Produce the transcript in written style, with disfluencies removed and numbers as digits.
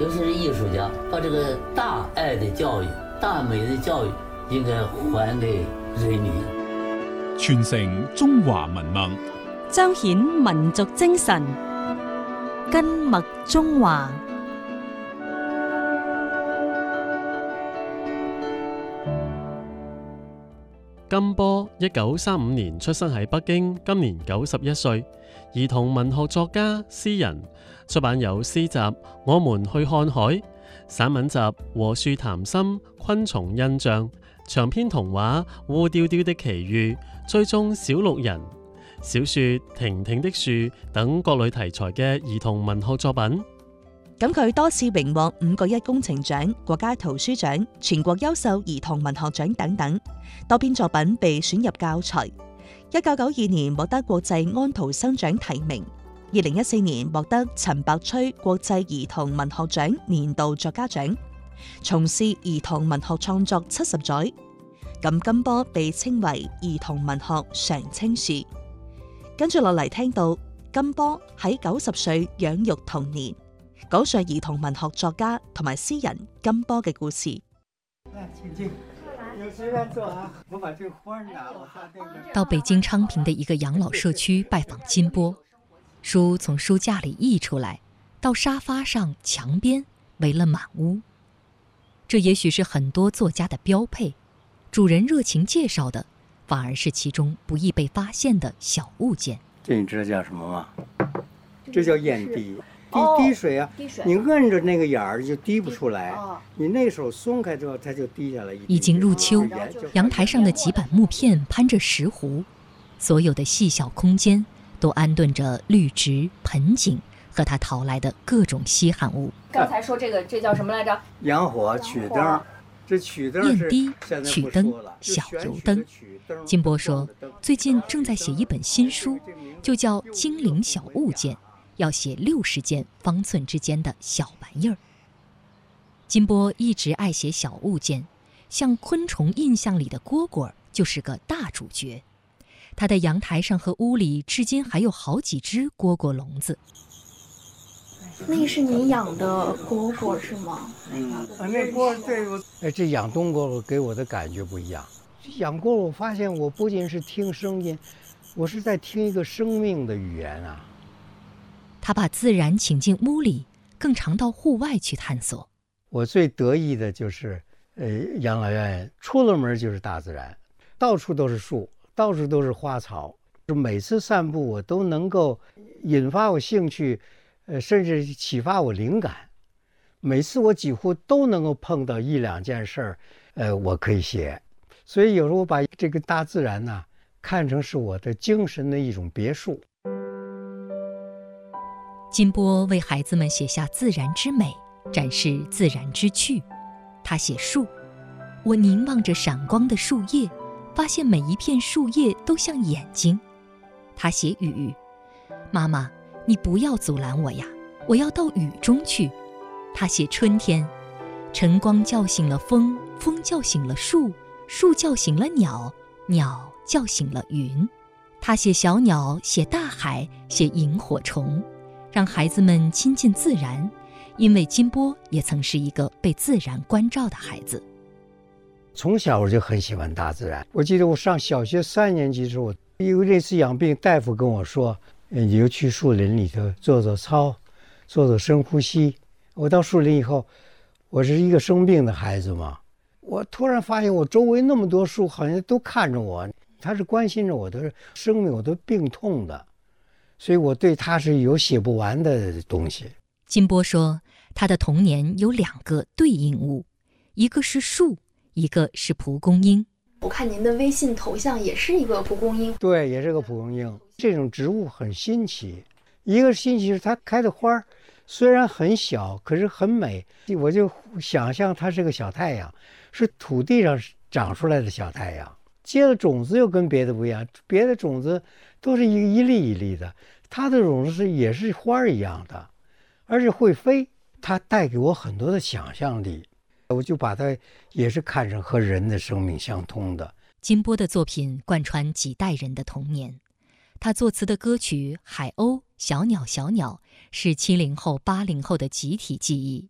尤其是艺术家，把这个大爱的教育、大美的教育应该还给人民， 傳承中華文脈， 彰顯民族精神，根脈中華。 金波1935年出生喺北京，今年91歲，兒童文學作家、詩人，出版有詩集《我們去看海》、散文集《和樹談心》、昆蟲印象、長篇童話《烏雕雕的奇遇》、追蹤小綠人、小說《婷婷的樹》等各類題材嘅兒童文學作品。 咁佢多次榮獲5個一工程獎、國家圖書獎、全國優秀兒童文學獎等等，多篇作品被選入教材。1992年獲得國際安徒生獎提名，2014年獲得陳百崔國際兒童文學獎年度作家獎，從事兒童文學創作70載。咁金波被稱為兒童文學常青樹。跟住落嚟聽到金波喺90歲養育童年，講述兒童文學作家同埋詩人金波嘅故事。 到北京昌平的一个养老社区拜访金波，书从书架里溢出来，到沙发上、墙边围了满屋。这也许是很多作家的标配，主人热情介绍的，反而是其中不易被发现的小物件。 这你知道叫什么吗？这叫咽滴。滴水啊，你摁着那个眼儿就滴不出来，你那手松开之后它就滴下来。 已经入秋，阳台上的几板木片攀着石斛，所有的细小空间都安顿着绿植、盆景和他淘来的各种稀罕物。 刚才说这叫什么来着？ 洋火、曲灯。这曲灯燕滴、曲灯、小油灯。金波说，最近正在写一本新书，就叫《精灵小物件》。要写60件方寸之间的小玩意儿。金波一直爱写小物件，像昆虫印象里的蝈蝈就是个大主角。他的阳台上和屋里至今还有好几只蝈蝈笼子。 那是你养的蝈蝈是吗？ 那蝈这养冬蝈蝈给我的感觉不一样。养蝈蝈我发现我不仅是听声音，我是在听一个生命的语言啊。 他把自然请进屋里，更常到户外去探索。 我最得意的就是养老院出了门就是大自然，到处都是树，到处都是花草。每次散步我都能够引发我兴趣，甚至启发我灵感。每次我几乎都能够碰到1、2件事儿，我可以写。所以有时候我把这个大自然呢，看成是我的精神的一种别墅。 金波为孩子们写下自然之美，展示自然之趣。他写树，我凝望着闪光的树叶，发现每一片树叶都像眼睛。他写雨，妈妈，你不要阻拦我呀，我要到雨中去。他写春天，晨光叫醒了风，风叫醒了树，树叫醒了鸟，鸟叫醒了云。他写小鸟，写大海，写萤火虫，让孩子们亲近自然，因为金波也曾是一个被自然关照的孩子。 从小我就很喜欢大自然。我记得我上小学3年级的时候，因为这次养病，大夫跟我说，你就去树林里头做做操，做做深呼吸。我到树林以后，我是一个生病的孩子嘛，我突然发现我周围那么多树好像都看着我，他是关心着我的生命，我的病痛的。所以我对他是有写不完的东西。 金波说，他的童年有2个对应物，一个是树，一个是蒲公英。 我看您的微信头像也是一个蒲公英。 对，也是个蒲公英。这种植物很新奇，一个新奇是它开的花虽然很小，可是很美。我就想象它是个小太阳，是土地上长出来的小太阳。接了种子又跟别的不一样，别的种子都是一粒一粒的，它的种子也是花一样的，而且会飞。它带给我很多的想象力，我就把它也是看成和人的生命相通的。 金波的作品贯穿几代人的童年，他作词的歌曲《海鸥》《小鸟小鸟》是70后、80后的集体记忆。